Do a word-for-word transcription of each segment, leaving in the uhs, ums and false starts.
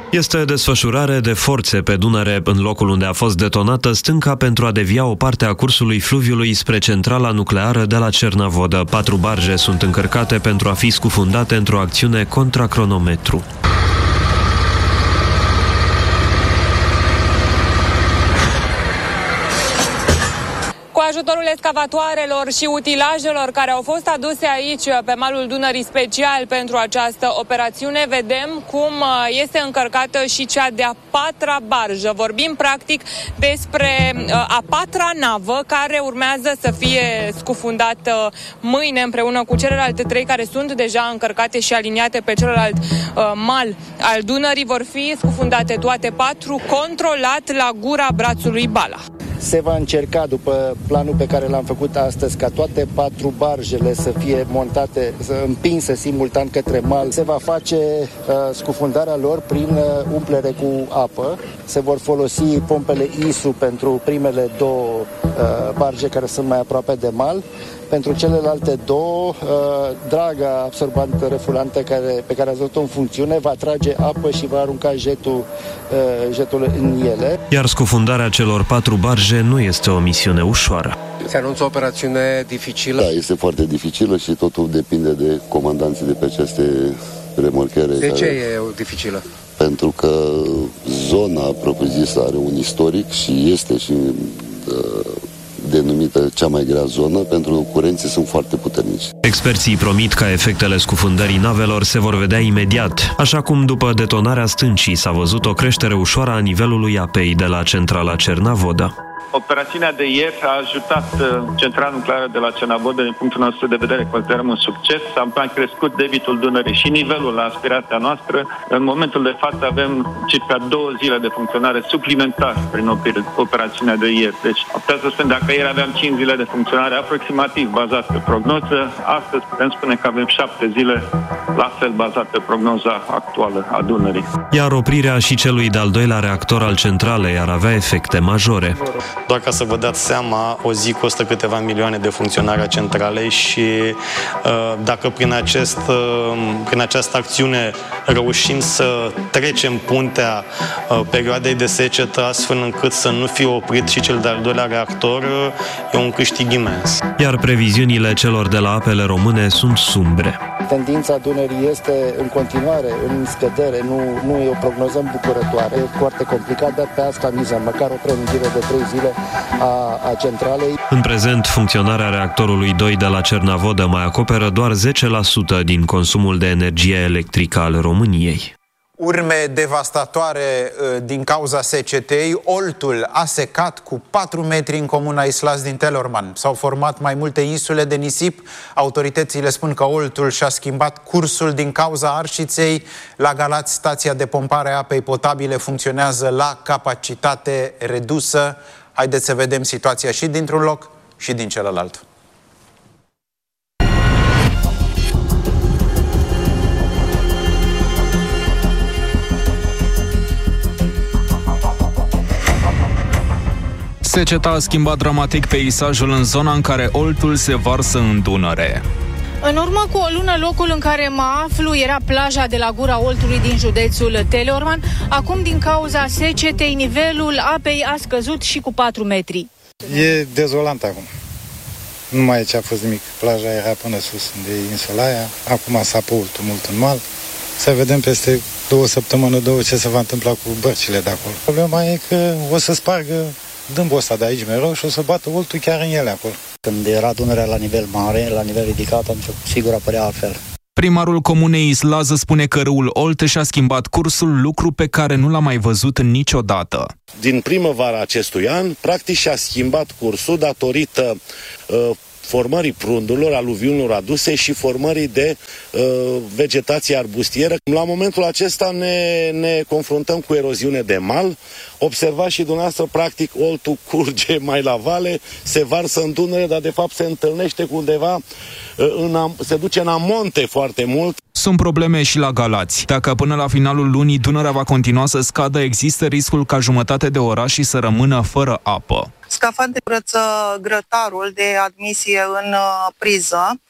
Este desfășurare de forțe pe Dunăre, în locul unde a fost detonată stânca pentru a devia o parte a cursului fluviului spre centrala nucleară de la Cernavodă. Patru barje sunt încărcate pentru a fi scufundate într-o acțiune contra cronometru. Cu ajutorul excavatoarelor și utilajelor care au fost aduse aici pe malul Dunării special pentru această operațiune, vedem cum este încărcată și cea de-a patra barjă. Vorbim practic despre a patra navă care urmează să fie scufundată mâine împreună cu celelalte trei care sunt deja încărcate și aliniate pe celălalt mal al Dunării. Vor fi scufundate toate patru, controlat la gura brațului Bala. Se va încerca, după planul pe care l-am făcut astăzi, ca toate patru barjele să fie montate, să împinse simultan către mal. Se va face uh, scufundarea lor prin uh, umplere cu apă. Se vor folosi pompele I S U pentru primele două uh, barje care sunt mai aproape de mal. Pentru celelalte două, uh, draga absorbantă refulantă care, pe care ați văzut-o în funcțiune va trage apă și va arunca jetul, uh, jetul în ele. Iar scufundarea celor patru barje nu este o misiune ușoară. Se anunță o operațiune dificilă? Da, este foarte dificilă și totul depinde de comandanții de pe aceste remorchere. De care... ce e dificilă? Pentru că zona propriu-zisă are un istoric și este și uh, denumită cea mai grea zonă, pentru că curenții sunt foarte puternici. Experții promit că efectele scufundării navelor se vor vedea imediat, așa cum după detonarea stâncii s-a văzut o creștere ușoară a nivelului apei de la centrala Cernavodă. Operațiunea de ieri a ajutat centrala nucleară de la Cernavodă, din punctul nostru de vedere, considerăm un succes. Am mai crescut debitul Dunării și nivelul la aspirația noastră. În momentul de față avem circa două zile de funcționare suplimentar prin operațiunea de ieri. Deci, putem să spun, dacă ieri aveam cinci zile de funcționare aproximativ bazat pe prognoză, astăzi putem spune că avem șapte zile la fel bazat pe prognoza actuală a Dunării. Iar oprirea și celui de-al doilea reactor al centralei ar avea efecte majore. Doar ca să vă dați seama, o zi costă câteva milioane de funcționare a centralei și dacă prin, acest, prin această acțiune reușim să trecem puntea perioadei de secetă astfel încât să nu fie oprit și cel de-al doilea reactor, e un câștig imens. Iar previziunile celor de la apele române sunt sumbre. Tendința Dunării este în continuare în scădere, nu, nu e o prognoză îmbucurătoare, e foarte complicat, dar pe asta mizăm, măcar o prelungire de trei zile a, a centralei. În prezent, funcționarea reactorului doi de la Cernavodă mai acoperă doar zece la sută din consumul de energie electrică al României. Urme devastatoare din cauza secetei. Oltul a secat cu patru metri în comuna Islas din Teleorman. S-au format mai multe insule de nisip. Autoritățile spun că Oltul și-a schimbat cursul din cauza arșiței. La Galați, stația de pompare a apei potabile funcționează la capacitate redusă. Haideți să vedem situația și dintr-un loc și din celălalt. Seceta a schimbat dramatic peisajul în zona în care Oltul se varsă în Dunăre. În urmă cu o lună, locul în care mă aflu era plaja de la Gura Oltului din județul Teleorman. Acum, din cauza secetei, nivelul apei a scăzut și cu patru metri. E dezolant acum. Nu mai e ce a fost nimic. Plaja era până sus de insula aia. Acum s-a Oltul mult în mal. Să vedem peste două săptămâni, două, ce se va întâmpla cu bărcile de acolo. Problema e că o să spargă dâmbul ăsta de aici mereu și o să bată Oltul chiar în ele acolo. Când era Dunărea la nivel mare, la nivel ridicat, atunci sigur apărea altfel. Primarul comunei Islază spune că râul Olt și-a schimbat cursul, lucru pe care nu l-a mai văzut niciodată. Din primăvara acestui an, practic și-a schimbat cursul datorită uh, formării prundurilor, aluviunilor aduse și formării de uh, vegetație arbustieră. La momentul acesta ne, ne confruntăm cu eroziune de mal. Observați și dumneavoastră, practic, Oltul curge mai la vale, se varsă în Dunăre, dar de fapt se întâlnește cu undeva, uh, în am, se duce în amonte foarte mult. Sunt probleme și la Galați. Dacă până la finalul lunii Dunărea va continua să scadă, există riscul ca jumătate de oraș să rămână fără apă. Scafandre curăță grătarul de admisie în priză.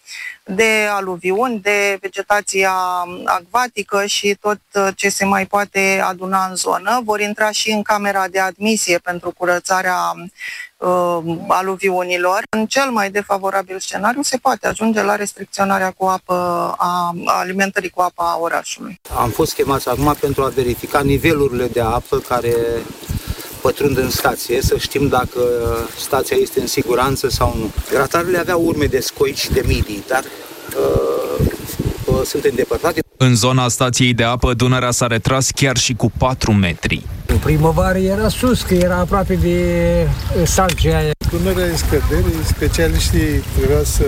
de aluviuni, de vegetația acvatică și tot ce se mai poate aduna în zonă. Vor intra și în camera de admisie pentru curățarea uh, aluviunilor. În cel mai defavorabil scenariu se poate ajunge la restricționarea cu apă a, a alimentării cu apă a orașului. Am fost chemați acum pentru a verifica nivelurile de apă care pătrund în stație, să știm dacă stația este în siguranță sau nu. Gratarele aveau urme de scoici și de midii, dar uh, uh, sunt îndepărtate. În zona stației de apă, Dunărea s-a retras chiar și cu patru metri. În primăvară era sus, că era aproape de salcea aia. Dunărea e scădere, specialiștii trebuia să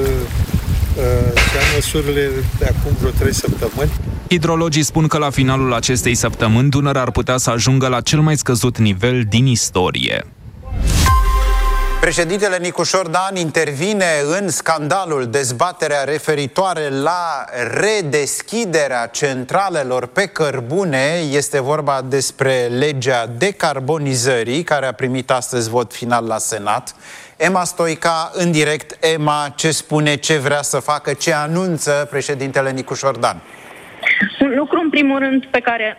și a măsurile de acum vreo trei săptămâni. Hidrologii spun că la finalul acestei săptămâni Dunărea ar putea să ajungă la cel mai scăzut nivel din istorie. Președintele Nicușor Dan intervine în scandalul, dezbaterea referitoare la redeschiderea centralelor pe cărbune. Este vorba despre legea decarbonizării, care a primit astăzi vot final la Senat. Emma Stoica, în direct. Emma, ce spune, ce vrea să facă, ce anunță președintele Nicușor Dan? Un lucru, în primul rând, pe care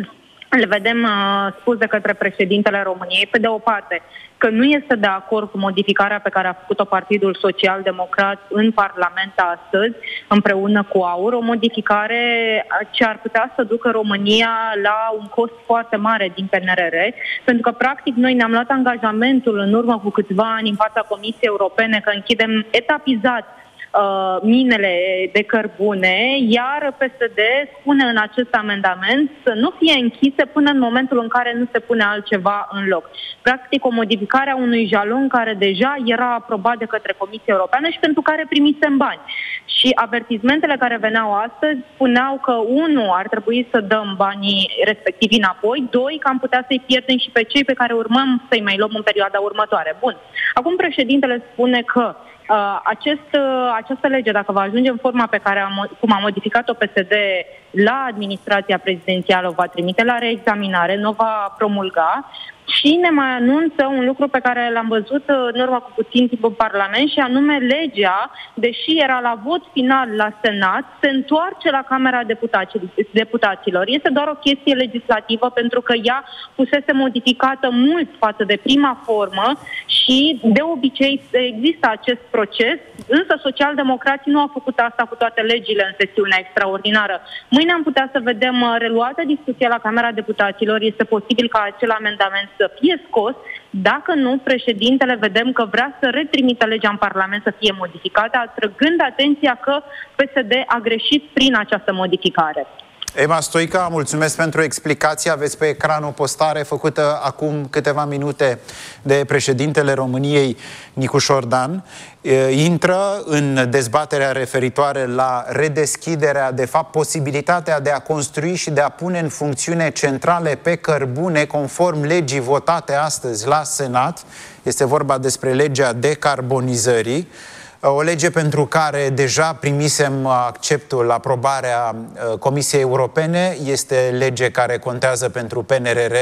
le vedem uh, spus de către președintele României, pe de o parte, că nu este de acord cu modificarea pe care a făcut-o Partidul Social-Democrat în Parlament astăzi, împreună cu AUR, o modificare ce ar putea să ducă România la un cost foarte mare din P N R R, pentru că, practic, noi ne-am luat angajamentul în urmă cu câțiva ani în fața Comisiei Europene că închidem etapizat Uh, minele de cărbune, iar P S D spune în acest amendament să nu fie închise până în momentul în care nu se pune altceva în loc. Practic, o modificare a unui jalon care deja era aprobat de către Comisia Europeană și pentru care primisem bani. Și avertizmentele care veneau astăzi spuneau că, unu, ar trebui să dăm banii respectivi înapoi, doi, că am putea să-i pierdem și pe cei pe care urmăm să-i mai luăm în perioada următoare. Bun. Acum președintele spune că Uh, acest, uh, această lege, dacă va ajunge în forma pe care am, cum a modificat-o P S D la administrația prezidențială, o va trimite la reexaminare, nu o va promulga și ne mai anunță un lucru pe care l-am văzut în urmă cu puțin timp în Parlament, și anume legea, deși era la vot final la Senat, se întoarce la Camera Deputaților. Este doar o chestie legislativă pentru că ea fusese modificată mult față de prima formă și de obicei există acest proces, însă socialdemocrații nu au făcut asta cu toate legile în sesiunea extraordinară. Mâine am putea să vedem reluată discuția la Camera Deputaților. Este posibil ca acel amendament să fie scos. Dacă nu, președintele vedem că vrea să retrimită legea în Parlament să fie modificată, atrăgând atenția că P S D a greșit prin această modificare. Emma Stoica, mulțumesc pentru explicație. Aveți pe ecran o postare făcută acum câteva minute de președintele României, Nicușor Dan. Intră în dezbaterea referitoare la redeschiderea, de fapt, posibilitatea de a construi și de a pune în funcțiune centrale pe cărbune, conform legii votate astăzi la Senat. Este vorba despre legea decarbonizării. O lege pentru care deja primisem acceptul, aprobarea Comisiei Europene. Este lege care contează pentru P N R R,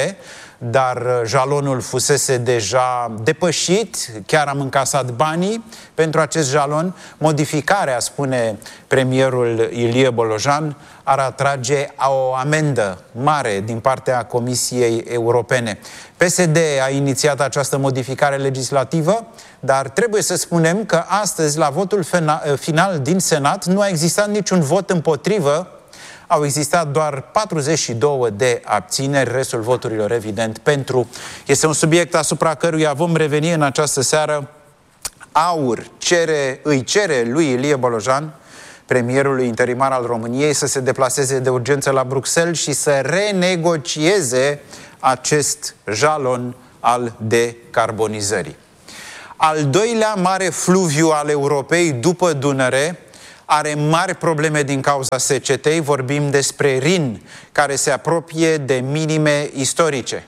dar jalonul fusese deja depășit, chiar am încasat banii pentru acest jalon. Modificarea, spune premierul Ilie Bolojan, ar atrage o amendă mare din partea Comisiei Europene. P S D a inițiat această modificare legislativă, dar trebuie să spunem că astăzi, la votul final din Senat, nu a existat niciun vot împotrivă. Au existat doar patruzeci și două de abțineri, restul voturilor, evident, pentru. Este un subiect asupra căruia vom reveni în această seară. AUR cere, îi cere lui Ilie Bolojan, premierului interimar al României, să se deplaseze de urgență la Bruxelles și să renegocieze acest jalon al decarbonizării. Al doilea mare fluviu al Europei, după Dunăre, are mari probleme din cauza secetei. Vorbim despre Rin, care se apropie de minime istorice.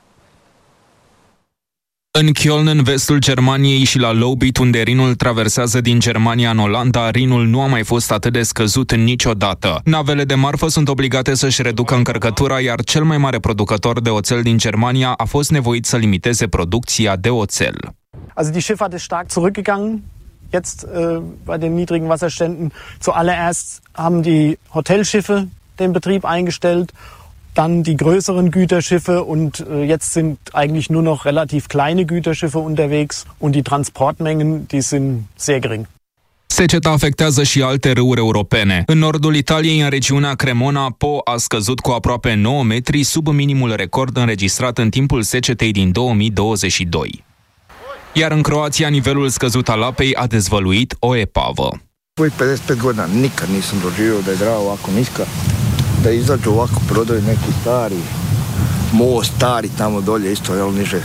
În Köln, în vestul Germaniei, și la Lobit, unde Rinul traversează din Germania în Olanda, Rinul nu a mai fost atât de scăzut niciodată. Navele de marfă sunt obligate să-și reducă încărcătura, iar cel mai mare producător de oțel din Germania a fost nevoit să limiteze producția de oțel. Also die Schifffahrt ist stark zurückgegangen. jetzt äh, bei den niedrigen Wasserständen. Zuallererst haben die Hotelschiffe den Betrieb eingestellt, dann die größeren Güterschiffe und äh, jetzt sind eigentlich nur noch relativ kleine Güterschiffe unterwegs und die Transportmengen, die sind sehr gering. Seceta afectează și alte râuri europene. În nordul Italiei, în regiunea Cremona, Po a scăzut cu aproape nouă metri sub minimul record înregistrat în timpul secetei din două mii douăzeci și doi. Iar în Croația, nivelul scăzut al apei a dezvăluit o epavă. Voi pedeset pet godina nikad nisam doživio da je Drava ovako niska, da izađu ovako brodovi neki stari, most stari tamo dolje isto, jel, niže.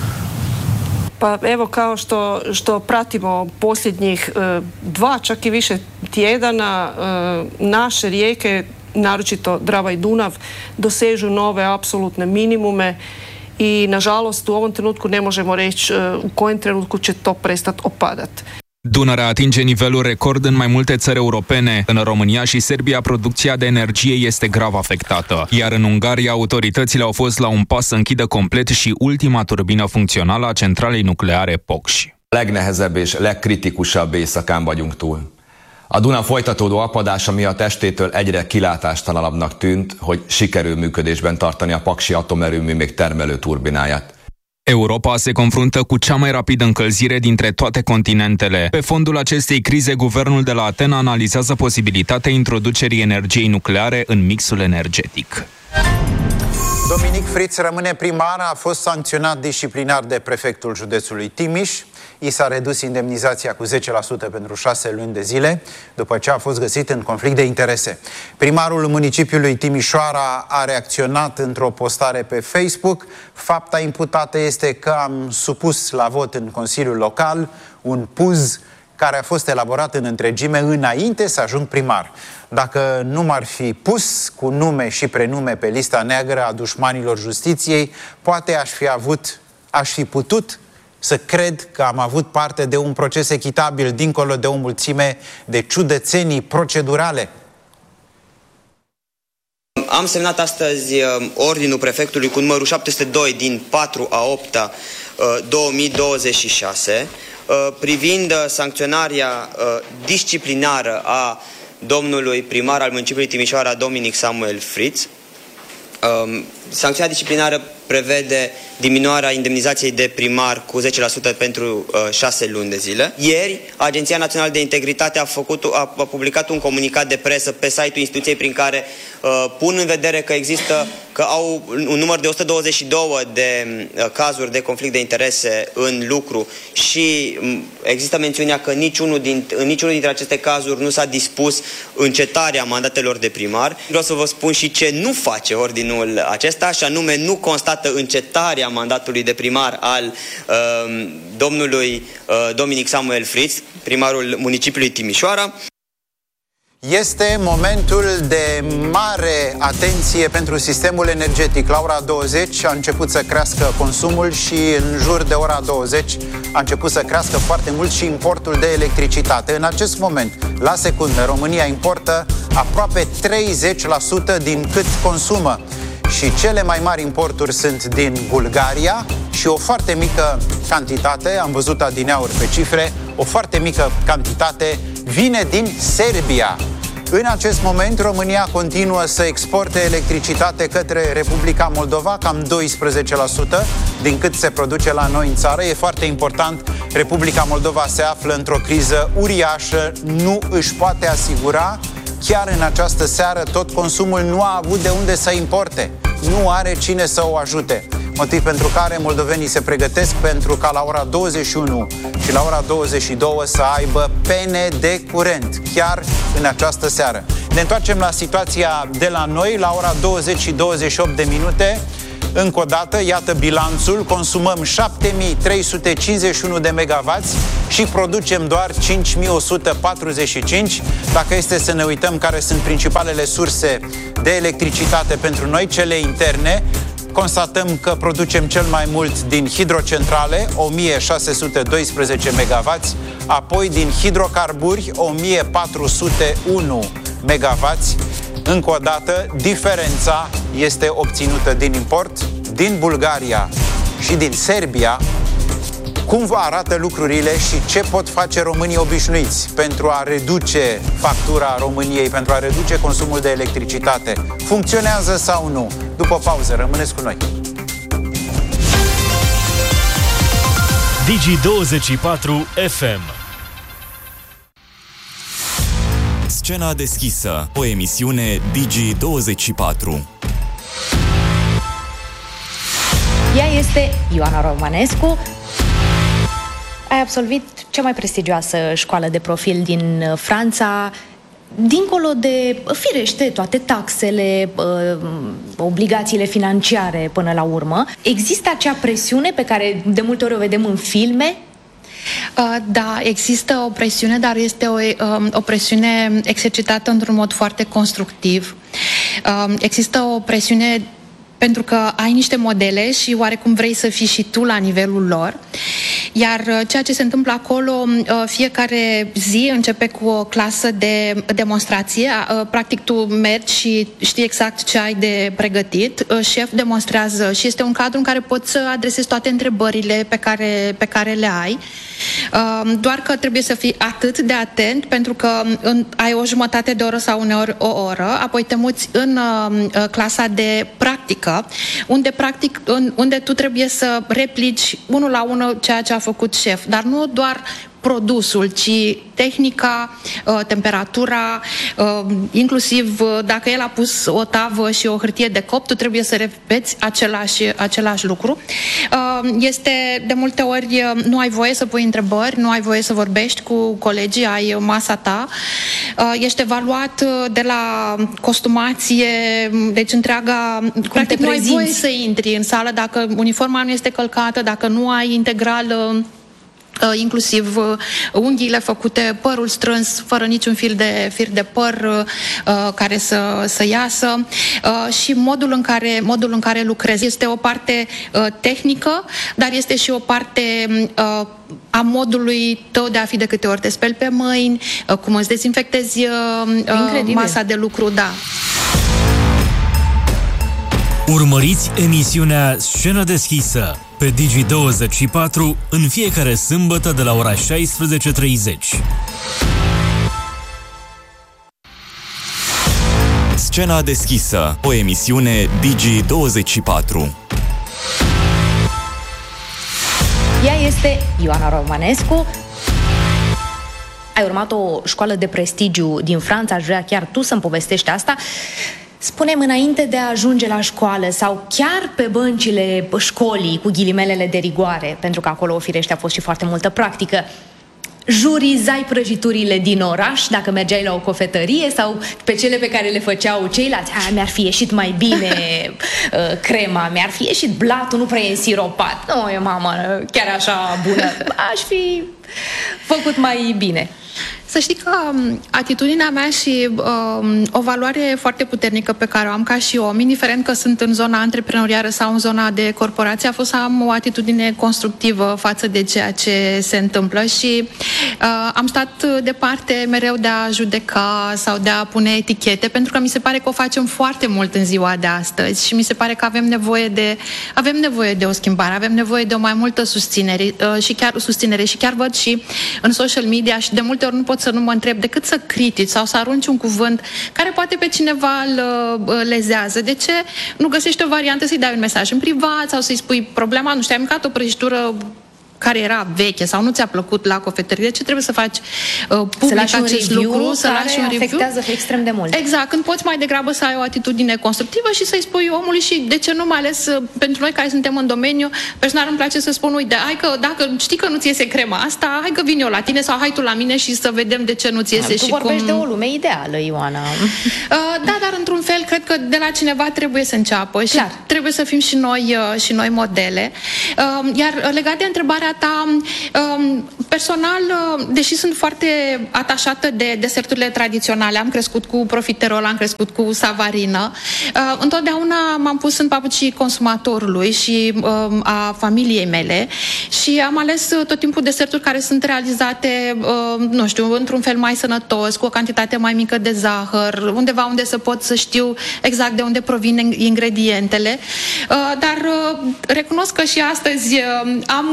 Pa evo, kao što, što pratimo posljednjih e, dva, čak i više tjedana, e, naše rijeke, naročito Drava i Dunav, dosežu nove apsolutne minimume i, nažalost, u ovom trenutku ne možemo reći e, u kojem trenutku će to prestati opadati. Dunărea atinge nivelul record în mai multe țări europene. În România și Serbia, producția de energie este grav afectată. Iar în Ungaria, autoritățile au fost la un pas să închidă complet și ultima turbină funcțională a centralei nucleare Pokshi. Legnehezebb és legkritikusabb éjszakán vagyunk túl. A Duna folytatódó apadása miatt estétől egyre kilátástalanabbnak tűnt, hogy sikerül működésben tartani a Paksi atomerőmű még termelő turbináját. Europa se confruntă cu cea mai rapidă încălzire dintre toate continentele. Pe fondul acestei crize, guvernul de la Atena analizează posibilitatea introducerii energiei nucleare în mixul energetic. Dominic Friț rămâne primar, a fost sancționat disciplinar de prefectul județului Timiș. I s-a redus indemnizația cu zece la sută pentru șase luni de zile, după ce a fost găsit în conflict de interese. Primarul municipiului Timișoara a reacționat într-o postare pe Facebook. Fapta imputată este că am supus la vot în Consiliul Local un P U Z care a fost elaborat în întregime înainte să ajung primar. Dacă nu m-ar fi pus cu nume și prenume pe lista neagră a dușmanilor justiției, poate aș fi avut, aș fi putut să cred că am avut parte de un proces echitabil dincolo de o mulțime de ciudățenii procedurale. Am semnat astăzi ordinul prefectului cu numărul șapte sute doi din patru a opta două mii douăzeci și șase privind sancționarea disciplinară a domnului primar al municipiului Timișoara, Dominic Samuel Friț. Sancțiunea disciplinară prevede diminuarea indemnizației de primar cu zece la sută pentru uh, șase luni de zile. Ieri, Agenția Națională de Integritate a, făcut, a, a publicat un comunicat de presă pe site-ul instituției prin care uh, pun în vedere că există, că au un număr de o sută douăzeci și doi de uh, cazuri de conflict de interese în lucru și um, există mențiunea că niciunul din, în niciunul dintre aceste cazuri nu s-a dispus încetarea mandatelor de primar. Vreau să vă spun și ce nu face ordinul acesta, și anume nu constată încetarea mandatului de primar al uh, domnului uh, Dominic Samuel Friț, primarul municipiului Timișoara. Este momentul de mare atenție pentru sistemul energetic. La ora douăzeci a început să crească consumul și în jur de ora douăzeci a început să crească foarte mult și importul de electricitate. În acest moment, la secundă, România importă aproape treizeci la sută din cât consumă. Și cele mai mari importuri sunt din Bulgaria și o foarte mică cantitate, am văzut adineauri pe cifre, o foarte mică cantitate vine din Serbia. În acest moment, România continuă să exporte electricitate către Republica Moldova, cam doisprezece la sută din cât se produce la noi în țară. E foarte important, Republica Moldova se află într-o criză uriașă, nu își poate asigura chiar în această seară tot consumul, nu a avut de unde să importe. Nu are cine să o ajute. Motiv pentru care moldovenii se pregătesc pentru ca la ora douăzeci și unu și la ora douăzeci și doi să aibă pene de curent, chiar în această seară. Ne întoarcem la situația de la noi, la ora douăzeci și douăzeci și opt de minute. Încă o dată, iată bilanțul, consumăm șapte mii trei sute cincizeci și unu de megawatts și producem doar cinci mii o sută patruzeci și cinci. Dacă este să ne uităm care sunt principalele surse de electricitate pentru noi, cele interne, constatăm că producem cel mai mult din hidrocentrale, o mie șase sute doisprezece megawatts, apoi din hidrocarburi, o mie patru sute unu megawatts. Încă o dată, diferența este obținută din import, din Bulgaria și din Serbia, Cum vă arată lucrurile și ce pot face românii obișnuiți pentru a reduce factura României, pentru a reduce consumul de electricitate? Funcționează sau nu? După pauză, rămâneți cu noi. Digi douăzeci și patru F M. Scena deschisă, o emisiune Digi douăzeci și patru. Ea este Ioana Romanescu. Ai absolvit cea mai prestigioasă școală de profil din Franța. Dincolo de, firește, toate taxele, obligațiile financiare până la urmă, există acea presiune pe care de multe ori o vedem în filme? Da, există o presiune, dar este o, o presiune exercitată într-un mod foarte constructiv. Există o presiune pentru că ai niște modele și oarecum vrei să fii și tu la nivelul lor. Iar ceea ce se întâmplă acolo, fiecare zi începe cu o clasă de demonstrație. Practic tu mergi și știi exact ce ai de pregătit. Șef demonstrează și este un cadru în care poți să adresezi toate întrebările pe care, pe care le ai. Doar că trebuie să fii atât de atent, pentru că ai o jumătate de oră sau uneori o oră, apoi te muți în clasa de practică, unde, practic, unde tu trebuie să replici unul la unul ceea ce a făcut șef, dar nu doar produsul, ci tehnica, temperatura, inclusiv dacă el a pus o tavă și o hârtie de copt, tu trebuie să repeți același, același lucru. Este de multe ori, nu ai voie să pui întrebări, nu ai voie să vorbești cu colegii, ai masa ta, ești evaluat de la costumație, deci întreaga, cum practic nu ai voie să intri în sală dacă uniforma nu este călcată, dacă nu ai integral inclusiv unghiile făcute, părul strâns, fără niciun fir de, fir de păr uh, care să, să iasă uh, și modul în care, modul în care lucrezi. Este o parte uh, tehnică, dar este și o parte uh, a modului tău de a fi de câte ori te speli pe mâini, uh, cum îți dezinfectezi uh, masa de lucru, da. Urmăriți emisiunea Scenă deschisă pe Digi douăzeci și patru în fiecare sâmbătă de la ora șaisprezece treizeci. Scena deschisă, o emisiune Digi douăzeci și patru. Ea este Ioana Romanescu. Ai urmat o școală de prestigiu din Franța, aș vrea chiar tu să-mi povestești asta. Spune-mi, înainte de a ajunge la școală sau chiar pe băncile școlii, cu ghilimelele de rigoare, pentru că acolo, firește, a fost și foarte multă practică, jurizai prăjiturile din oraș dacă mergeai la o cofetărie sau pe cele pe care le făceau ceilalți? A, mi-ar fi ieșit mai bine uh, crema, mi-ar fi ieșit blatul, nu prea e însiropat. Nu, e mama chiar așa bună. Aș fi făcut mai bine. Să știi că atitudinea mea și um, o valoare foarte puternică pe care o am ca și om, indiferent că sunt în zona antreprenorială sau în zona de corporație, a fost să am o atitudine constructivă față de ceea ce se întâmplă și uh, am stat departe mereu de a judeca sau de a pune etichete, pentru că mi se pare că o facem foarte mult în ziua de astăzi și mi se pare că avem nevoie de, avem nevoie de o schimbare, avem nevoie de o mai multă susținere, uh, și chiar susținere și chiar văd și în social media și de multe ori nu pot să nu mă întreb decât să critici sau să arunci un cuvânt care poate pe cineva îl lezează. De ce nu găsești o variantă să-i dai un mesaj în privat sau să-i spui problema, nu știu, ai mâncat o prăjitură care era veche sau nu ți-a plăcut la cofetărie, de ce trebuie să faci uh, public acest lucru, să lași un review? Afectează extrem de mult. Exact, când poți mai degrabă să ai o atitudine constructivă și să-i spui omului și de ce nu, mai ales uh, pentru noi care suntem în domeniu, personal îmi place să spun, uite, hai că dacă știi că nu-ți iese crema asta, hai că vin eu la tine sau hai tu la mine și să vedem de ce nu-ți iese. Tu și vorbești cum... de o lume ideală, Ioana. Uh, da, dar într-un fel cred că de la cineva trebuie să înceapă și Clar. trebuie să fim și noi, uh, și noi modele. Uh, iar legat de întrebarea ta, personal, deși sunt foarte atașată de deserturile tradiționale, am crescut cu profiterol, am crescut cu savarină, întotdeauna m-am pus în papucii consumatorului și a familiei mele și am ales tot timpul deserturi care sunt realizate, nu știu, într-un fel mai sănătos, cu o cantitate mai mică de zahăr, undeva unde să pot să știu exact de unde provin ingredientele, dar recunosc că și astăzi am un ochi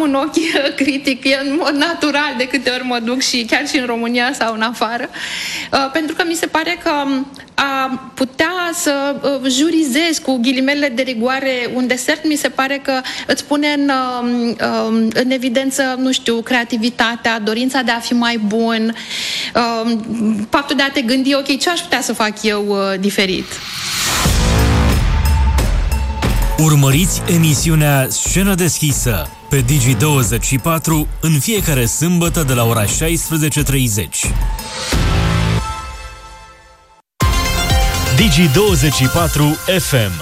critic, e în mod natural de câte ori mă duc și chiar și în România sau în afară, pentru că mi se pare că a putea să jurizezi cu ghilimele de rigoare un desert, mi se pare că îți pune în, în evidență, nu știu, creativitatea, dorința de a fi mai bun, faptul de a te gândi, ok, ce aș putea să fac eu diferit. Urmăriți emisiunea Scenă deschisă pe Digi douăzeci și patru în fiecare sâmbătă de la ora șaisprezece treizeci. Digi douăzeci și patru F M.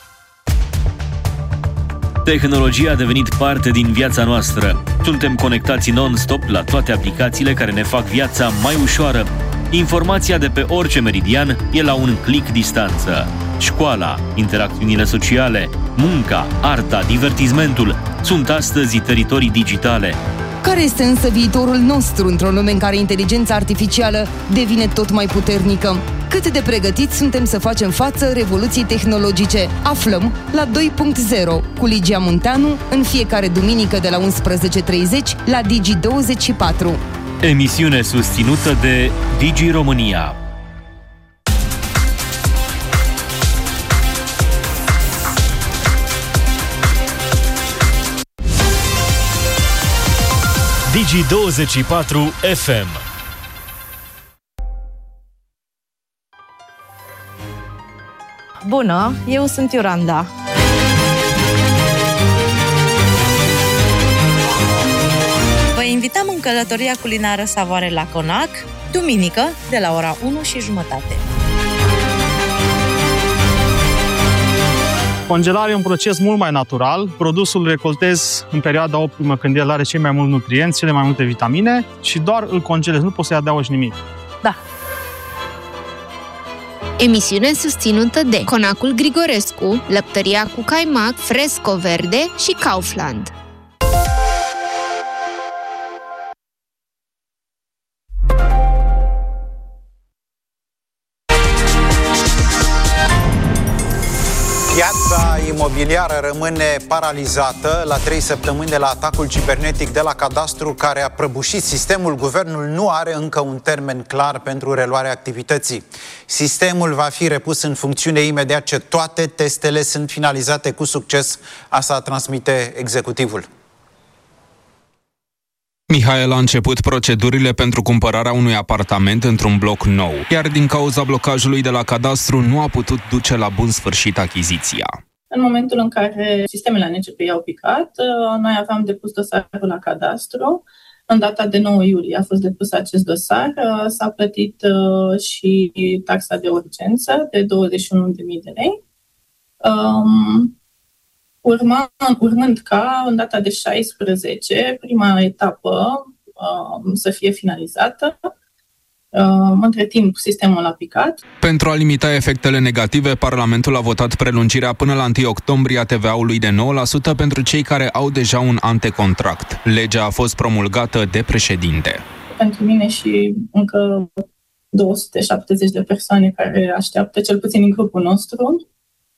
Tehnologia a devenit parte din viața noastră. Suntem conectați non-stop la toate aplicațiile care ne fac viața mai ușoară. Informația de pe orice meridian e la un click distanță. Școala, interacțiunile sociale, munca, arta, divertismentul sunt astăzi teritorii digitale. Care este însă viitorul nostru într-o lume în care inteligența artificială devine tot mai puternică? Cât de pregătiți suntem să facem față revoluției tehnologice? Aflăm la doi punct zero cu Ligia Munteanu în fiecare duminică de la unsprezece treizeci la Digi douăzeci și patru. Emisiune susținută de Digi România. Digi douăzeci și patru F M. Bună, eu sunt Iolanda. Vă invităm în călătoria culinară Savoare la Conac, duminică, de la ora unu și jumătate. Congelarea e un proces mult mai natural. Produsul îl recoltezi în perioada optimă, când el are cei mai mulți nutrienți, cele mai multe vitamine și doar îl congelezi, nu poți să-i adaugi nimic. Da. Emisiune susținută de Conacul Grigorescu, Lăptăria cu Caimac, Fresco Verde și Kaufland. Piața imobiliară rămâne paralizată la trei săptămâni de la atacul cibernetic de la Cadastru care a prăbușit sistemul. Guvernul nu are încă un termen clar pentru reluarea activității. Sistemul va fi repus în funcțiune imediat ce toate testele sunt finalizate cu succes, asta transmite executivul. Mihail a început procedurile pentru cumpărarea unui apartament într-un bloc nou, iar din cauza blocajului de la Cadastru nu a putut duce la bun sfârșit achiziția. În momentul în care sistemele A N C P I au picat, noi aveam depus dosarul la Cadastru. În data de nouă iulie a fost depus acest dosar, s-a plătit și taxa de urgență de douăzeci și unu de mii de lei. Um, Urma, urmând ca în data de șaisprezece, prima etapă uh, să fie finalizată. Uh, între timp, sistemul a picat. Pentru a limita efectele negative, Parlamentul a votat prelungirea până la întâi octombrie a T V A-ului de nouă la sută pentru cei care au deja un antecontract. Legea a fost promulgată de președinte. Pentru mine și încă două sute șaptezeci de persoane care așteaptă, cel puțin în grupul nostru,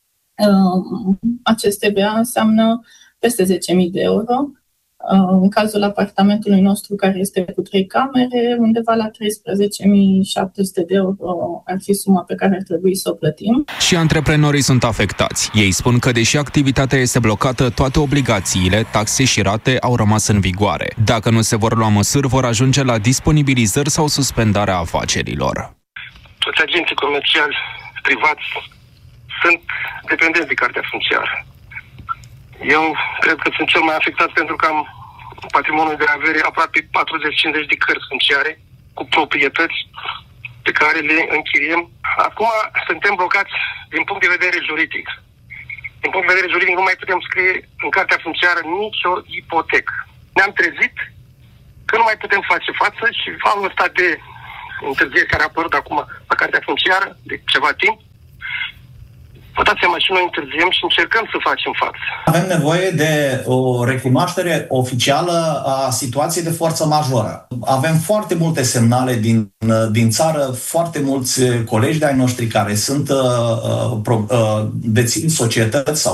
acest T V A înseamnă peste zece mii de euro. În cazul apartamentului nostru, care este cu trei camere, undeva la treisprezece mii șapte sute de euro ar fi suma pe care ar trebui să o plătim. Și antreprenorii sunt afectați. Ei spun că, deși activitatea este blocată, toate obligațiile, taxe și rate au rămas în vigoare. Dacă nu se vor lua măsuri, vor ajunge la disponibilizări sau suspendarea afacerilor. Toți agenții comerciali privați sunt dependenți de cartea funciară. Eu cred că sunt cel mai afectat pentru că am patrimoniul de avere aproape patruzeci cincizeci de cărți funciare cu proprietăți pe care le închiriem. Acum suntem blocați din punct de vedere juridic. Din punct de vedere juridic nu mai putem scrie în cartea funciară nicio ipotecă. Ne-am trezit că nu mai putem face față și valul ăsta de întârzieri care a apărut acum la cartea funciară de ceva timp, vă dați seama și noi întârziem și încercăm să facem față. Avem nevoie de o recunoaștere oficială a situației de forță majoră. Avem foarte multe semnale din, din țară, foarte mulți colegi de-ai noștri care sunt uh, uh, dețin societăți sau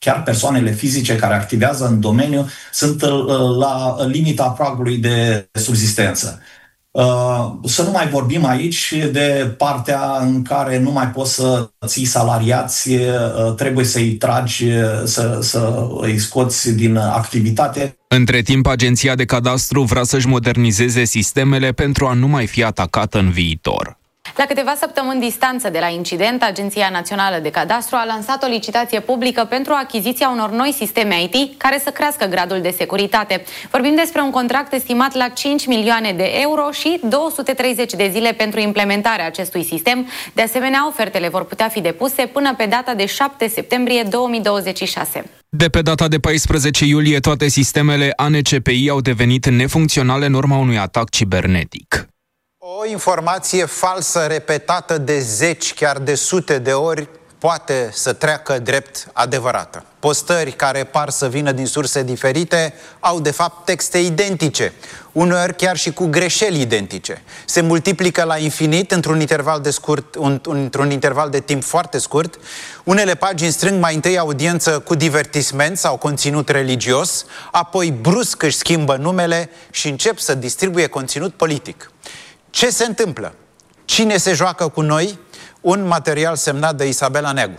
chiar persoanele fizice care activează în domeniu sunt la limita pragului de subzistență. Să nu mai vorbim aici de partea în care nu mai poți să ții salariați, trebuie să-i tragi, să, să îi scoți din activitate. Între timp, Agenția de Cadastru vrea să-și modernizeze sistemele pentru a nu mai fi atacată în viitor. La câteva săptămâni distanță de la incident, Agenția Națională de Cadastru a lansat o licitație publică pentru achiziția unor noi sisteme I T care să crească gradul de securitate. Vorbim despre un contract estimat la cinci milioane de euro și două sute treizeci de zile pentru implementarea acestui sistem. De asemenea, ofertele vor putea fi depuse până pe data de șapte septembrie două mii douăzeci și șase. De pe data de paisprezece iulie, toate sistemele A N C P I au devenit nefuncționale în urma unui atac cibernetic. O informație falsă repetată de zeci, chiar de sute de ori, poate să treacă drept adevărată. Postări care par să vină din surse diferite au de fapt texte identice, uneori chiar și cu greșeli identice. Se multiplică la infinit într-un interval de scurt, un, într-un interval de timp foarte scurt. Unele pagini strâng mai întâi audiență cu divertisment sau conținut religios, apoi brusc își schimbă numele și încep să distribuie conținut politic. Ce se întâmplă? Cine se joacă cu noi? Un material semnat de Isabela Neagu.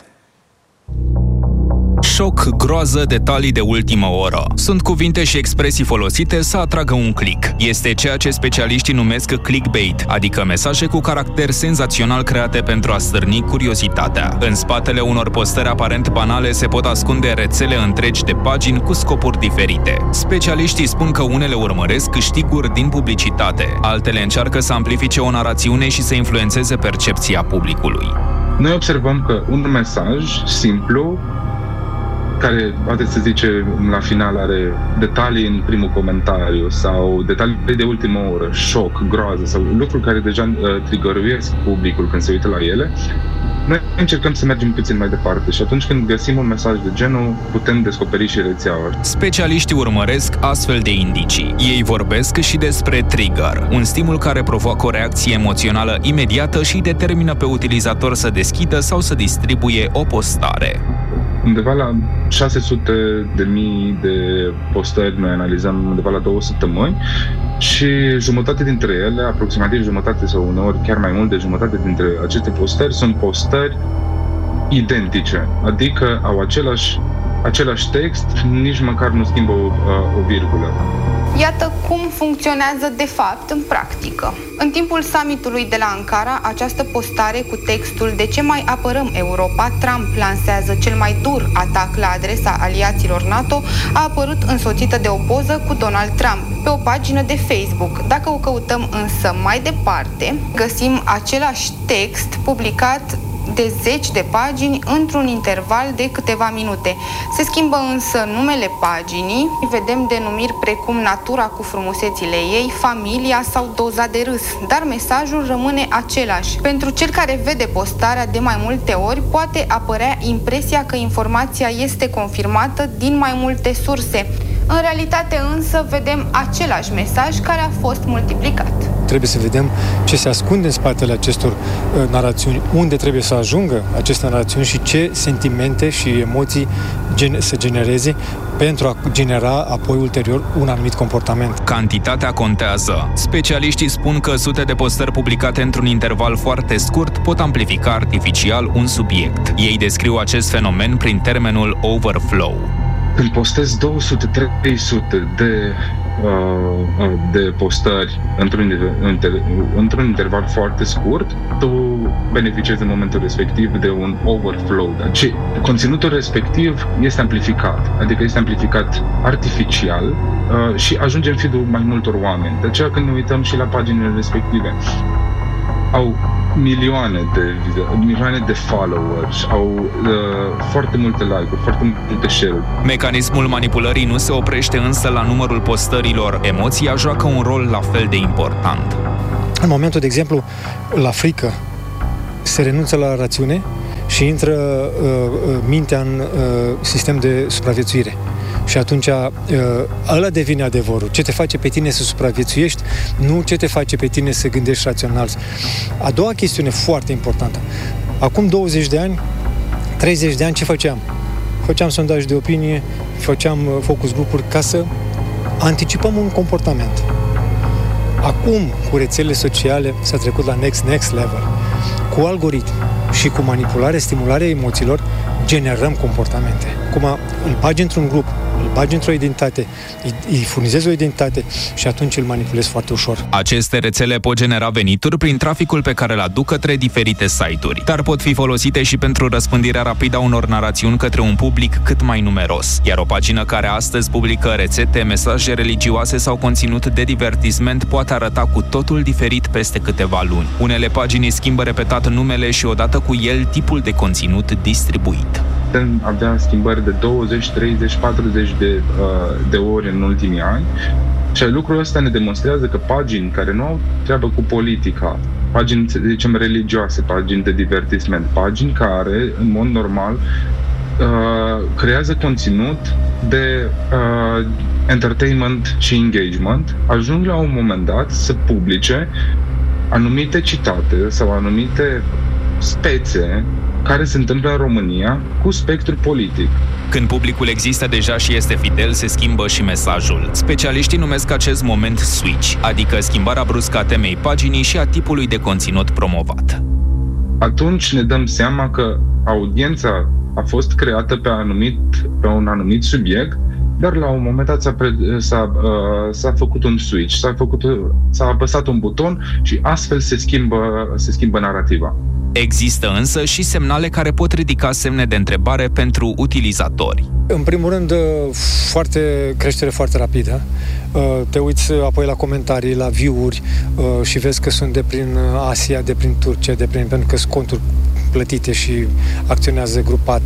Șoc, groază, detalii de ultimă oră. Sunt cuvinte și expresii folosite să atragă un click. Este ceea ce specialiștii numesc clickbait, adică mesaje cu caracter senzațional create pentru a stârni curiozitatea. În spatele unor postări aparent banale se pot ascunde rețele întregi de pagini cu scopuri diferite. Specialiștii spun că unele urmăresc câștiguri din publicitate, altele încearcă să amplifice o narațiune și să influențeze percepția publicului. Noi observăm că un mesaj simplu, care, poate să zice, la final are detalii în primul comentariu sau detalii de ultimă oră, șoc, groază sau lucruri care deja uh, trigăruiesc publicul când se uită la ele, noi încercăm să mergem puțin mai departe și atunci când găsim un mesaj de genul, putem descoperi și rețeaua. Specialiștii urmăresc astfel de indicii. Ei vorbesc și despre trigger, un stimul care provoacă o reacție emoțională imediată și determină pe utilizator să deschidă sau să distribuie o postare. Undeva la șase sute de mii de postări noi analizăm undeva la două săptămâni și jumătate dintre ele, aproximativ jumătate sau uneori chiar mai mult de jumătate dintre aceste postări sunt postări identice, adică au același, același text, nici măcar nu schimbă o, o virgulă. Iată cum funcționează de fapt în practică. În timpul summitului de la Ankara, această postare cu textul "De ce mai apărăm Europa? Trump lansează cel mai dur atac la adresa aliaților NATO" a apărut însoțită de o poză cu Donald Trump pe o pagină de Facebook. Dacă o căutăm însă mai departe, găsim același text publicat de zeci de pagini într-un interval de câteva minute. Se schimbă însă numele paginii, vedem denumiri precum natura cu frumusețile ei, familia sau doza de râs, dar mesajul rămâne același. Pentru cel care vede postarea de mai multe ori, poate apărea impresia că informația este confirmată din mai multe surse. În realitate însă vedem același mesaj care a fost multiplicat. Trebuie să vedem ce se ascunde în spatele acestor uh, narațiuni, unde trebuie să ajungă aceste narațiuni și ce sentimente și emoții gen- să genereze pentru a genera apoi ulterior un anumit comportament. Cantitatea contează. Specialiștii spun că sute de postări publicate într-un interval foarte scurt pot amplifica artificial un subiect. Ei descriu acest fenomen prin termenul overflow. Când postezi două sute trei sute de, uh, de postări într-un, inter, într-un interval foarte scurt, tu beneficiezi în momentul respectiv de un overflow. Și conținutul respectiv este amplificat, adică este amplificat artificial uh, și ajunge în feed-ul mai multor oameni. De aceea când ne uităm și la paginile respective, au milioane de, milioane de followers, au uh, foarte multe like-uri, foarte multe share-uri. Mecanismul manipulării nu se oprește însă la numărul postărilor. Emoția joacă un rol la fel de important. În momentul, de exemplu, la frică, se renunță la rațiune și intră uh, mintea în uh, sistem de supraviețuire. Și atunci uh, ăla devine adevărul. Ce te face pe tine să supraviețuiești, nu ce te face pe tine să gândești rațional. A doua chestiune foarte importantă. Acum douăzeci de ani, treizeci de ani, ce făceam? făceam sondaj de opinie, făceam focus grupuri ca să anticipăm un comportament. Acum, cu rețelele sociale, s-a trecut la next, next level. Cu algoritm și cu manipulare, stimularea emoțiilor, generăm comportamente. Cum îl bagi într-un grup, îl bagi într-o identitate, îi, îi furnizezi o identitate și atunci îl manipulezi foarte ușor. Aceste rețele pot genera venituri prin traficul pe care îl aduc către diferite site-uri, dar pot fi folosite și pentru răspândirea rapidă a unor narațiuni către un public cât mai numeros. Iar o pagină care astăzi publică rețete, mesaje religioase sau conținut de divertisment poate arăta cu totul diferit peste câteva luni. Unele pagini schimbă repetat numele și odată cu el tipul de conținut distribuit. Avea schimbări de douăzeci, treizeci, patruzeci de, uh, de ori în ultimii ani și lucrul ăsta ne demonstrează că pagini care nu au treabă cu politica, pagini, să zicem, religioase, pagini de divertisment, pagini care, în mod normal, uh, creează conținut de uh, entertainment și engagement, ajung la un moment dat să publice anumite citate sau anumite spețe care se întâmplă în România cu spectru politic. Când publicul există deja și este fidel, se schimbă și mesajul. Specialiștii numesc acest moment switch, adică schimbarea bruscă a temei paginii și a tipului de conținut promovat. Atunci ne dăm seama că audiența a fost creată pe, anumit, pe un anumit subiect, dar la un moment dat s-a, s-a, uh, s-a făcut un switch, s-a, făcut, s-a apăsat un buton și astfel se schimbă, se schimbă narativa. Există însă și semnale care pot ridica semne de întrebare pentru utilizatori. În primul rând, foarte, creștere foarte rapidă. Te uiți apoi la comentarii, la view-uri și vezi că sunt de prin Asia, de prin Turcia, de prin, pentru că sunt conturi plătite și acționează grupat.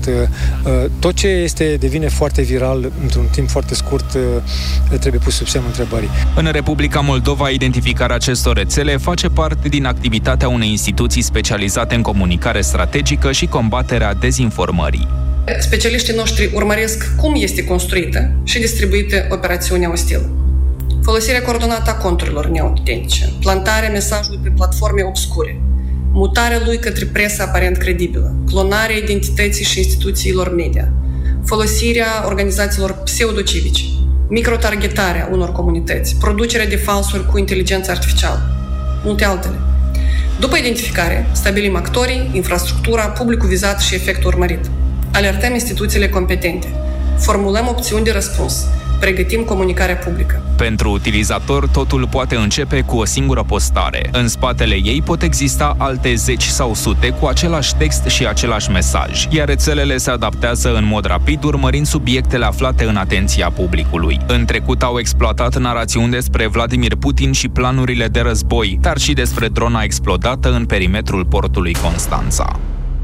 Tot ce este, devine foarte viral într-un timp foarte scurt trebuie pus sub semnul întrebării. În Republica Moldova, identificarea acestor rețele face parte din activitatea unei instituții specializate în comunicare strategică și combaterea dezinformării. Specialiștii noștri urmăresc cum este construită și distribuită operațiunea ostilă. Folosirea coordonată a conturilor neautentice, plantarea mesajului pe platforme obscure, mutarea lui către presa aparent credibilă, clonarea identității și instituțiilor media, folosirea organizațiilor pseudocivice, microtargetarea unor comunități, producerea de falsuri cu inteligență artificială, multe altele. După identificare, stabilim actorii, infrastructura, publicul vizat și efectul urmărit. Alertăm instituțiile competente. Formulăm opțiuni de răspuns. Pregătim comunicarea publică. Pentru utilizator, totul poate începe cu o singură postare. În spatele ei pot exista alte zeci sau sute cu același text și același mesaj, iar rețelele se adaptează în mod rapid, urmărind subiectele aflate în atenția publicului. În trecut au exploatat narațiuni despre Vladimir Putin și planurile de război, dar și despre drona explodată în perimetrul portului Constanța.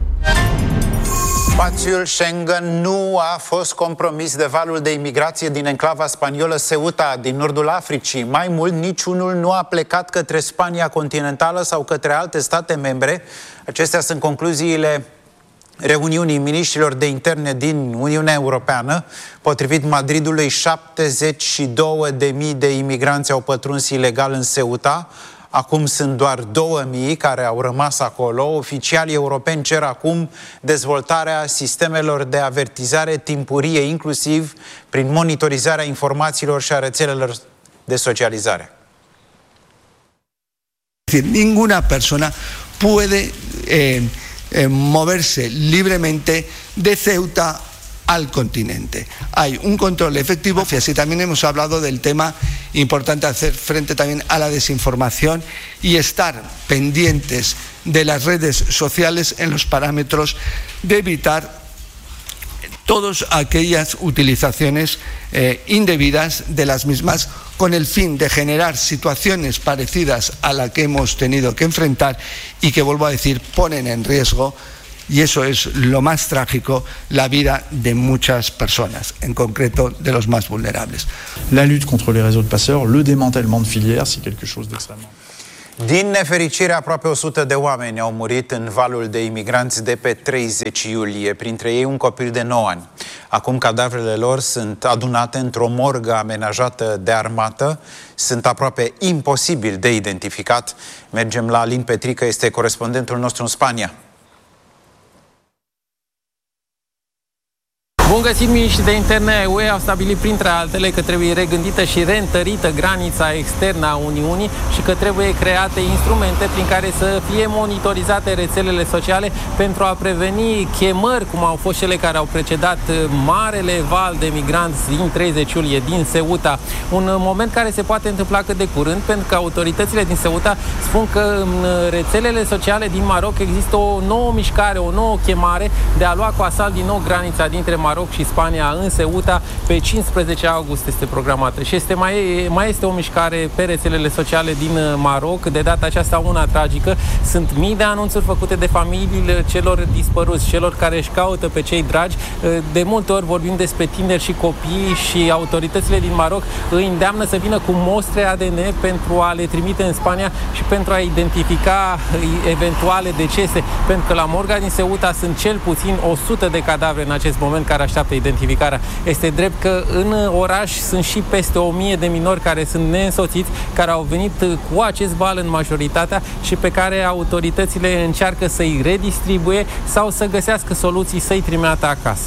Spațiul Schengen nu a fost compromis de valul de imigrație din enclava spaniolă Ceuta, din nordul Africii. Mai mult, niciunul nu a plecat către Spania continentală sau către alte state membre. Acestea sunt concluziile reuniunii miniștrilor de interne din Uniunea Europeană. Potrivit Madridului, șaptezeci și două de mii de imigranți au pătruns ilegal în Ceuta. Acum sunt doar două mii care au rămas acolo. Oficialii europeni cer acum dezvoltarea sistemelor de avertizare timpurie, inclusiv prin monitorizarea informațiilor și a rețelelor de socializare. Ninguna persona puede eh, eh, moverse libremente de Ceuta al continente. Hay un control efectivo, y también hemos hablado del tema importante hacer frente también a la desinformación y estar pendientes de las redes sociales en los parámetros de evitar todas aquellas utilizaciones eh, indebidas de las mismas con el fin de generar situaciones parecidas a la que hemos tenido que enfrentar y que, vuelvo a decir, ponen en riesgo, y eso es lo más trágico, la vida de muchas personas, en concreto de los más vulnerables. La lutte contre les réseaux de passeurs, le démantèlement de filières, c'est quelque chose d'extrêmement... Din nefericire, aproape o sută de oameni au murit în valul de imigranți de pe treizeci iulie, printre ei un copil de nouă ani. Acum cadavrele lor sunt adunate într-o morgă amenajată de armată. Sunt aproape imposibil de identificat. Mergem la Alin Petrică, este corespondentul nostru în Spania. Bun găsit, miniștrii de interne ai U E au stabilit printre altele că trebuie regândită și reîntărită granița externă a Uniunii și că trebuie create instrumente prin care să fie monitorizate rețelele sociale pentru a preveni chemări, cum au fost cele care au precedat marele val de migranți din treizeci iulie din Ceuta. Un moment care se poate întâmpla cât de curând, pentru că autoritățile din Ceuta spun că în rețelele sociale din Maroc există o nouă mișcare, o nouă chemare de a lua cu asalt din nou granița dintre Maroc și Spania în Ceuta. Pe cincisprezece august este programată și este mai, mai este o mișcare pe rețelele sociale din Maroc, de data aceasta una tragică. Sunt mii de anunțuri făcute de familiile celor dispăruți, celor care își caută pe cei dragi. De multe ori vorbim despre tineri și copii și autoritățile din Maroc îi îndeamnă să vină cu mostre A D N pentru a le trimite în Spania și pentru a identifica eventuale decese, pentru că la morga din Ceuta sunt cel puțin o sută de cadavre în acest moment care așteaptă identificarea. Este drept că în oraș sunt și peste o mie de minori care sunt neînsoțiți, care au venit cu acest val în majoritatea și pe care autoritățile încearcă să-i redistribuie sau să găsească soluții să-i trimeată acasă.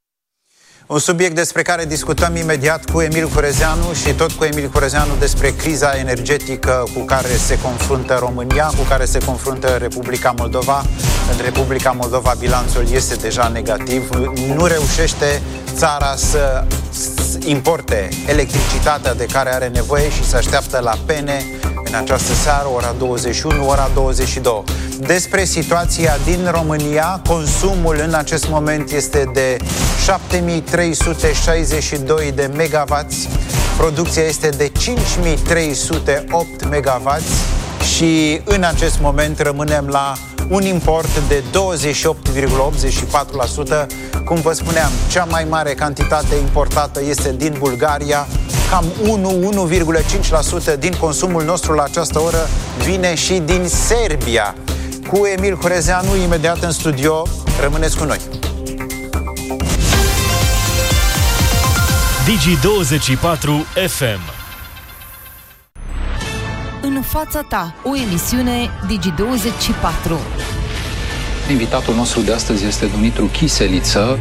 Un subiect despre care discutăm imediat cu Emil Curezeanu și tot cu Emil Curezeanu despre criza energetică cu care se confruntă România, cu care se confruntă Republica Moldova. În Republica Moldova bilanțul este deja negativ. Nu reușește țara să importe electricitatea de care are nevoie și se așteaptă la pene în această seară, ora douăzeci și unu, ora douăzeci și doi. Despre situația din România, consumul în acest moment este de șapte mii trei sute șaizeci și doi de megawatts, producția este de cinci mii trei sute opt megawatts și în acest moment rămânem la un import de douăzeci și opt virgulă optzeci și patru la sută. Cum vă spuneam, cea mai mare cantitate importată este din Bulgaria. Cam unu virgulă cinci la sută din consumul nostru la această oră vine și din Serbia. Cu Emil Curezeanu, imediat în studio. Rămâneți cu noi. Digi douăzeci și patru F M. În fața ta, o emisiune Digi douăzeci și patru. Invitatul nostru de astăzi este Dumitru Chiseliță.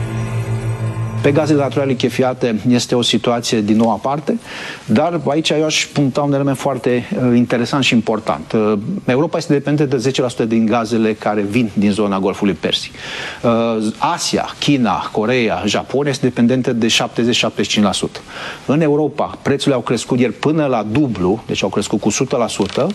Pe gazele naturale lichefiate este o situație din nou aparte, dar aici eu aș puncta un element foarte uh, interesant și important. Uh, Europa este dependentă de zece la sută din gazele care vin din zona Golfului Persic. Uh, Asia, China, Coreea, Japonia este dependentă de șaptezeci la șaptezeci și cinci la sută. În Europa, prețurile au crescut ieri până la dublu, deci au crescut cu o sută la sută.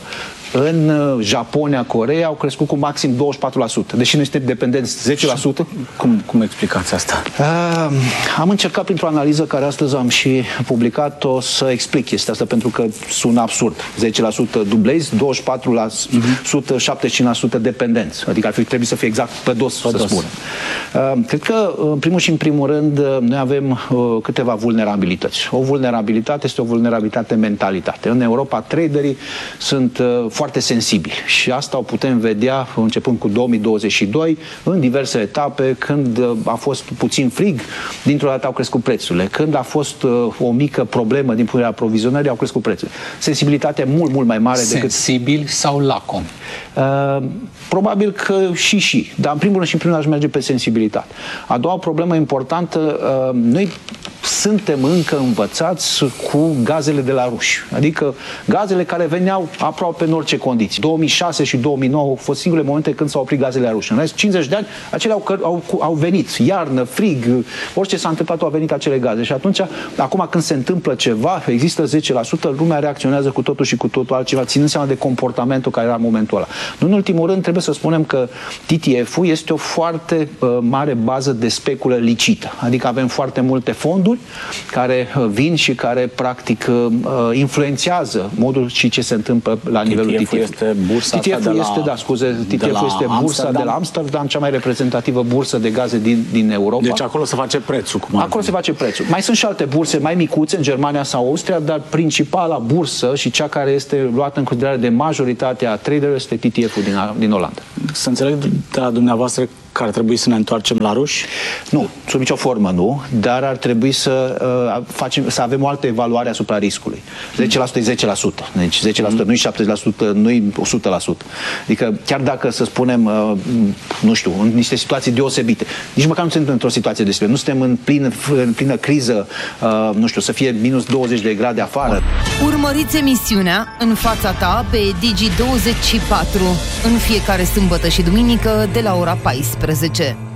În Japonia, Coreea au crescut cu maxim douăzeci și patru la sută. Deși noi suntem dependenți zece la sută. Cum, cum explicați asta? Uh, am încercat printr-o analiză care astăzi am și publicat-o să explic chestia asta, pentru că sună absurd. zece la sută dublezi, douăzeci și patru la sută, șaptezeci și cinci la sută dependenți. Adică ar fi trebuit să fie exact pe dos, să spunem. Uh, cred că, în primul și în primul rând, noi avem uh, câteva vulnerabilități. O vulnerabilitate este o vulnerabilitate mentalitate. În Europa, traderii sunt uh, foarte sensibili și asta o putem vedea începând cu două mii douăzeci și doi în diverse etape, când a fost puțin frig, dintr-o dată au crescut prețurile. Când a fost uh, o mică problemă din punerea aprovizionării, au crescut prețurile. Sensibilitatea mult, mult mai mare decât... Sensibil sau lacom? Uh, probabil că și și. Dar în primul rând și în primul rând aș merge pe sensibilitate. A doua problemă importantă, uh, noi suntem încă învățați cu gazele de la ruși. Adică gazele care veneau aproape în orice condiții. două mii șase și două mii nouă au fost singurele momente când s-au oprit gazele la ruși. În rest, cincizeci de ani, acelea au, au, au venit. Iarnă, frig, orice s-a întâmplat, au venit acele gaze. Și atunci, acum când se întâmplă ceva, există zece la sută, lumea reacționează cu totul și cu totul altceva, ținând seama de comportamentul care era în momentul ăla. Nu în ultimul rând, trebuie să spunem că T T F-ul este o foarte uh, mare bază de speculă licită. Adică avem foarte multe fonduri care vin și care practic influențează modul și ce se întâmplă la nivelul T T F-ului. Este bursa T T F-ul de la, este, da, scuze, T T F-ul este bursa Amsterdam. de la Amsterdam, cea mai reprezentativă bursă de gaze din, din Europa. Deci acolo se face prețul. Cum acolo se face prețul. Mai sunt și alte burse mai micuțe în Germania sau Austria, dar principala bursă și cea care este luată în considerare de majoritatea traderilor este T T F-ul din, din Olanda. Să înțeleg de la dumneavoastră Că ar trebui să ne întoarcem la ruși? Nu, sub nicio formă nu, dar ar trebui să, uh, facem, să avem o altă evaluare asupra riscului. zece la sută e zece la sută, deci zece la sută nu e șaptezeci la sută, nu e o sută la sută. Adică chiar dacă, să spunem, uh, nu știu, în niște situații deosebite, nici măcar nu suntem într-o situație deosebită, nu suntem în plină, în plină criză, uh, nu știu, să fie minus douăzeci de grade afară. Urmăriți emisiunea În fața ta pe Digi douăzeci și patru în fiecare sâmbătă și duminică de la ora paisprezece.